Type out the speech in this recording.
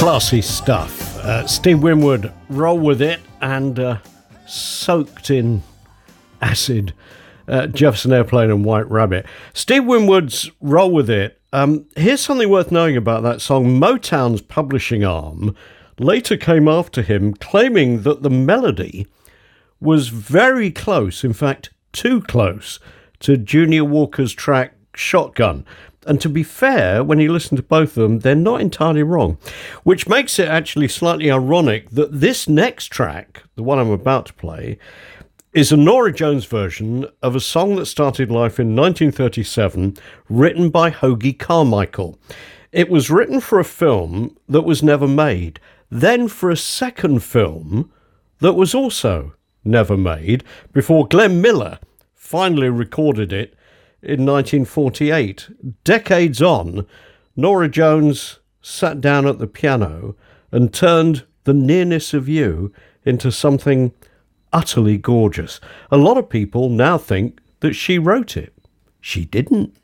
Classy stuff. Steve Winwood, Roll With It, and soaked in acid. Jefferson Airplane and White Rabbit. Steve Winwood's Roll With It. Here's something worth knowing about that song. Motown's publishing arm later came after him, claiming that the melody was very close, in fact, too close, to Junior Walker's track Shotgun. And to be fair, when you listen to both of them, they're not entirely wrong, which makes it actually slightly ironic that this next track, the one I'm about to play, is a Norah Jones version of a song that started life in 1937, written by Hoagy Carmichael. It was written for a film that was never made, then for a second film that was also never made, before Glenn Miller finally recorded it in 1948. Decades on, Norah Jones sat down at the piano and turned The Nearness of You into something utterly gorgeous. A lot of people now think that she wrote it. She didn't.